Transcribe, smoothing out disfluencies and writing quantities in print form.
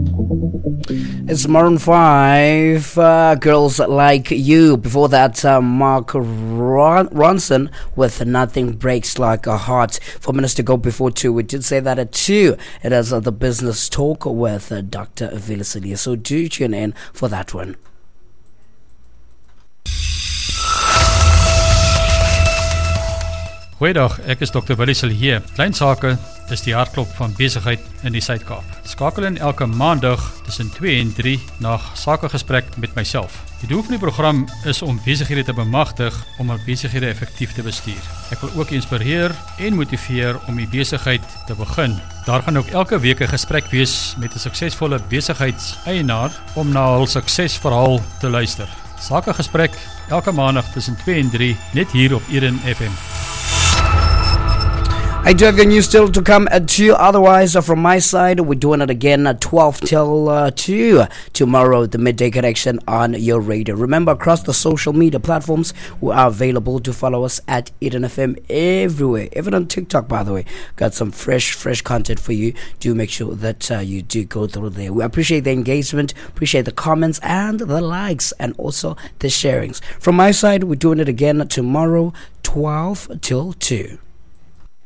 It's Maroon 5, Girls Like You. Before that, Mark Ronson with Nothing Breaks Like a Heart. 4 minutes to go before 2. We did say that at 2. It is the Business Talk with Dr. Vilisalia. So do tune in for that one. Goeiedag, ek is Dr. Vilisalia hier. Klein sake is die hartklop van besigheid in die Suid-Kaap. Skakel in elke maandag tussen 2 en 3 na sakegesprek met myself. Die doel van die program is om besighede te bemagtig om hul besighede effektief te bestuur. Ek wil ook inspireer en motiveer om die besigheid te begin. Daar gaan ook elke week 'n gesprek wees met 'n suksesvolle besigheidseienaar om na hul suksesverhaal te luister. Sakegesprek elke maandag tussen 2 en 3 net hier op Eden FM. I do have your news still to come at 2. Otherwise, from my side, we're doing it again at 12 till 2 tomorrow, the Midday Connection on your radio. Remember, across the social media platforms, we are available to follow us at Eden FM everywhere. Even on TikTok, by the way. Got some fresh content for you. Do make sure that you do go through there. We appreciate the engagement, appreciate the comments and the likes, and also the sharings. From my side, we're doing it again tomorrow, 12 till 2.